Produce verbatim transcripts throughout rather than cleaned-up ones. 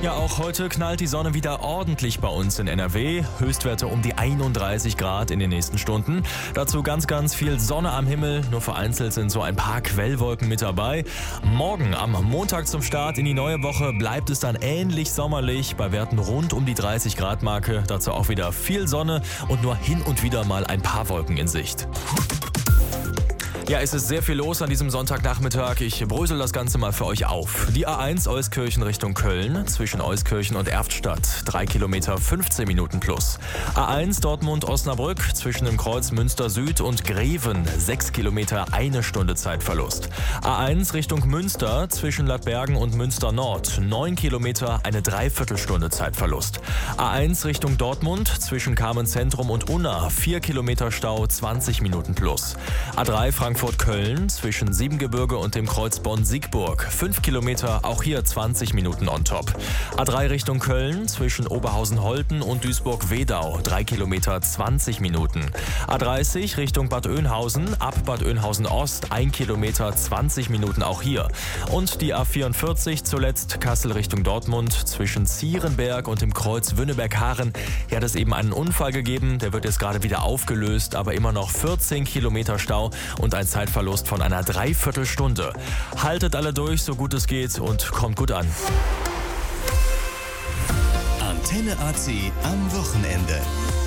Ja, auch heute knallt die Sonne wieder ordentlich bei uns in N R W. Höchstwerte um die einunddreißig Grad in den nächsten Stunden. Dazu ganz, ganz viel Sonne am Himmel. Nur vereinzelt sind so ein paar Quellwolken mit dabei. Morgen am Montag zum Start in die neue Woche bleibt es dann ähnlich sommerlich. Bei Werten rund um die dreißig Grad Marke. Dazu auch wieder viel Sonne und nur hin und wieder mal ein paar Wolken in Sicht. Ja, es ist sehr viel los an diesem Sonntagnachmittag. Ich brösel das Ganze mal für euch auf. Die A eins Euskirchen Richtung Köln, zwischen Euskirchen und Erftstadt, drei Kilometer fünfzehn Minuten plus. A eins Dortmund-Osnabrück, zwischen dem Kreuz Münster Süd und Greven, sechs Kilometer, eine Stunde Zeitverlust. A eins Richtung Münster, zwischen Ladbergen und Münster Nord, neun Kilometer, eine Dreiviertelstunde Zeitverlust. A eins Richtung Dortmund, zwischen Carmen Zentrum und Unna, vier Kilometer Stau, zwanzig Minuten plus. A drei Frankfurt Frankfurt-Köln, zwischen Siebengebirge und dem Kreuz Bonn-Siegburg, fünf Kilometer, auch hier zwanzig Minuten on top. A drei Richtung Köln, zwischen Oberhausen-Holten und Duisburg-Wedau, drei Kilometer, zwanzig Minuten. A dreißig Richtung Bad Oeynhausen, ab Bad Oeynhausen-Ost, ein Kilometer, zwanzig Minuten auch hier. Und die A vierundvierzig zuletzt Kassel Richtung Dortmund, zwischen Zierenberg und dem Kreuz Wünneberg-Haaren. Hier hat es eben einen Unfall gegeben, der wird jetzt gerade wieder aufgelöst, aber immer noch vierzehn Kilometer Stau und ein Zeitverlust von einer Dreiviertelstunde. Haltet alle durch, so gut es geht, und kommt gut an. Antenne A C am Wochenende.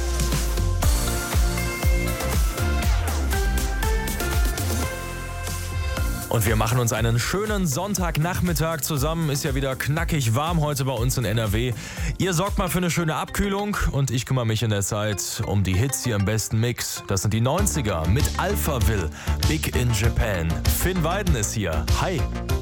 Und wir machen uns einen schönen Sonntagnachmittag zusammen. Ist ja wieder knackig warm heute bei uns in N R W. Ihr sorgt mal für eine schöne Abkühlung und ich kümmere mich in der Zeit um die Hits hier im besten Mix. Das sind die neunziger mit Alphaville, Big in Japan. Finn Weiden ist hier. Hi!